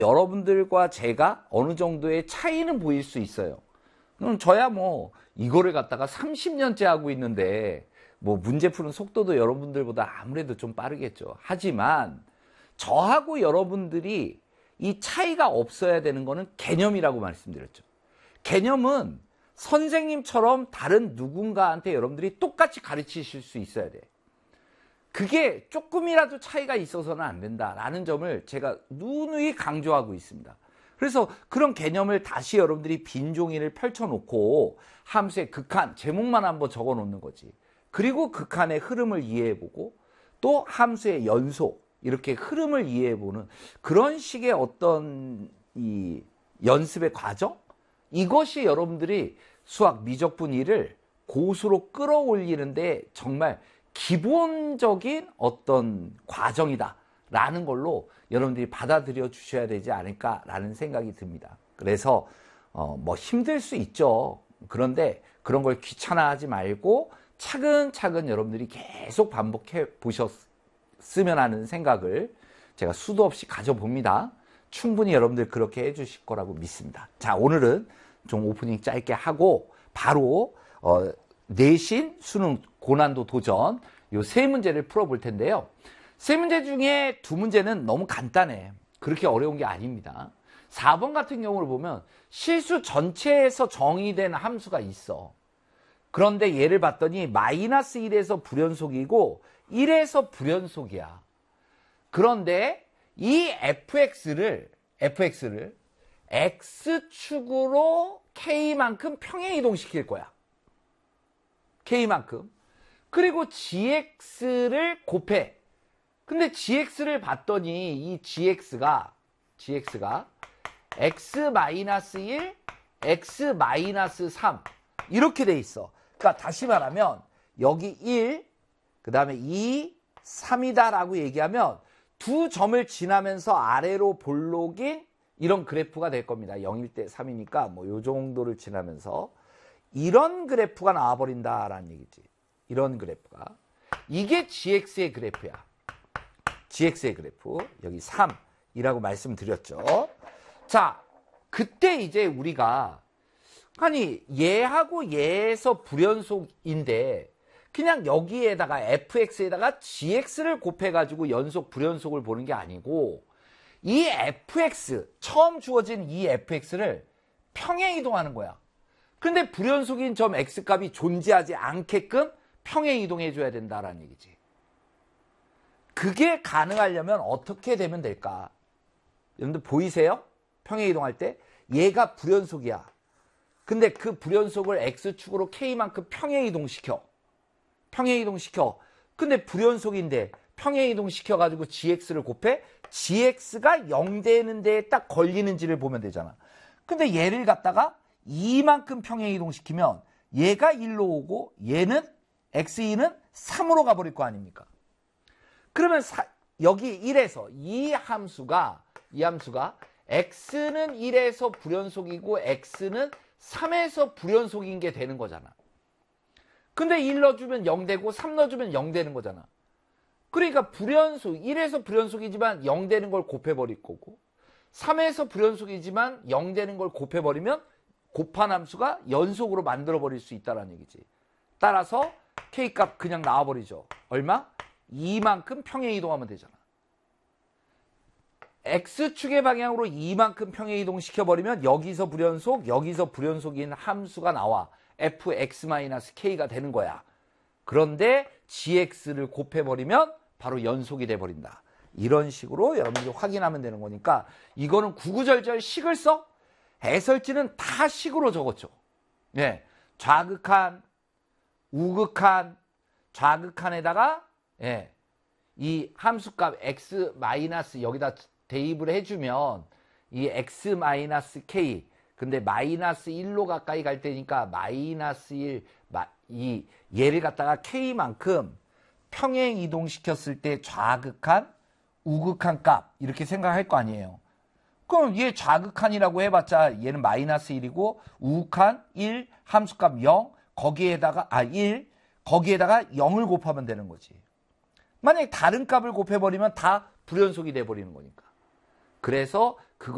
여러분들과 제가 어느 정도의 차이는 보일 수 있어요. 그럼 저야 뭐 이거를 갖다가 30년째 하고 있는데 뭐 문제 푸는 속도도 여러분들보다 아무래도 좀 빠르겠죠. 하지만 저하고 여러분들이 이 차이가 없어야 되는 거는 개념이라고 말씀드렸죠. 개념은 선생님처럼 다른 누군가한테 여러분들이 똑같이 가르치실 수 있어야 돼. 그게 조금이라도 차이가 있어서는 안 된다라는 점을 제가 누누이 강조하고 있습니다. 그래서 그런 개념을 다시 여러분들이 빈 종이를 펼쳐놓고 함수의 극한, 제목만 한번 적어 놓는 거지. 그리고 극한의 흐름을 이해해보고 또 함수의 연속, 이렇게 흐름을 이해해보는 그런 식의 어떤 이 연습의 과정? 이것이 여러분들이 수학 미적분 2를 고수로 끌어올리는데 정말 기본적인 어떤 과정이다라는 걸로 여러분들이 받아들여 주셔야 되지 않을까라는 생각이 듭니다. 그래서 뭐 힘들 수 있죠. 그런데 그런 걸 귀찮아하지 말고 차근차근 여러분들이 계속 반복해 보셨으면 하는 생각을 제가 수도 없이 가져봅니다. 충분히 여러분들 그렇게 해주실 거라고 믿습니다. 자, 오늘은 좀 오프닝 짧게 하고 바로 내신, 수능, 고난도 도전 요 세 문제를 풀어볼 텐데요. 세 문제 중에 두 문제는 너무 간단해. 그렇게 어려운 게 아닙니다. 4번 같은 경우를 보면 실수 전체에서 정의된 함수가 있어. 그런데 얘를 봤더니 마이너스 1에서 불연속이고 1에서 불연속이야. 그런데 이 fx를 x축으로 k만큼 평행 이동시킬 거야. k만큼. 그리고 gx를 곱해. 근데 gx를 봤더니 이 gx가 x-1, x-3 이렇게 돼 있어. 그러니까 다시 말하면 여기 1, 그 다음에 2, 3이다 라고 얘기하면 두 점을 지나면서 아래로 볼록인 이런 그래프가 될 겁니다. 0일 때 3이니까 뭐 요 정도를 지나면서 이런 그래프가 나와버린다라는 얘기지. 이런 그래프가. 이게 gx의 그래프야. gx의 그래프. 여기 3이라고 말씀드렸죠. 자, 그때 이제 우리가 아니 얘하고 얘에서 불연속인데 그냥 여기에다가 fx에다가 gx를 곱해가지고 연속 불연속을 보는 게 아니고 이 fx, 처음 주어진 이 fx를 평행 이동하는 거야. 근데 불연속인 점 x값이 존재하지 않게끔 평행 이동해 줘야 된다라는 얘기지. 그게 가능하려면 어떻게 되면 될까? 여러분들 보이세요? 평행 이동할 때 얘가 불연속이야. 근데 그 불연속을 x축으로 k만큼 평행 이동시켜. 근데 불연속인데 평행 이동시켜가지고 gx를 곱해. gx가 0 되는 데에 딱 걸리는지를 보면 되잖아. 근데 얘를 갖다가 2만큼 평행 이동시키면 얘가 1로 오고 얘는 x2는 3으로 가버릴 거 아닙니까? 그러면 여기 1에서 이 함수가 x는 1에서 불연속이고 x는 3에서 불연속인 게 되는 거잖아. 근데 1 넣어주면 0 되고 3 넣어주면 0 되는 거잖아. 그러니까 불연속, 1에서 불연속이지만 0 되는 걸 곱해버릴 거고 3에서 불연속이지만 0 되는 걸 곱해버리면 곱한 함수가 연속으로 만들어버릴 수 있다는 얘기지. 따라서 k값 그냥 나와버리죠. 얼마? 2만큼 평행 이동하면 되잖아. x축의 방향으로 2만큼 평행 이동시켜버리면 여기서 불연속인 함수가 나와. fx-k가 되는 거야. 그런데 gx를 곱해버리면 바로 연속이 돼버린다. 이런 식으로 여러분들이 확인하면 되는 거니까 이거는 구구절절 식을 써? 해설지는 다 식으로 적었죠. 예, 좌극한, 우극한, 좌극한에다가 예, 이 함수값 x 마이너스 여기다 대입을 해주면 이 x-k 근데 마이너스 1로 가까이 갈 때니까 마이너스 1 이 얘를 갖다가 k만큼 평행 이동시켰을 때 좌극한, 우극한 값 이렇게 생각할 거 아니에요. 그럼 얘 좌극한이라고 해봤자 얘는 마이너스 1이고 우극한 1, 함수값 0, 거기에다가 0을 곱하면 되는 거지. 만약에 다른 값을 곱해버리면 다 불연속이 돼버리는 거니까. 그래서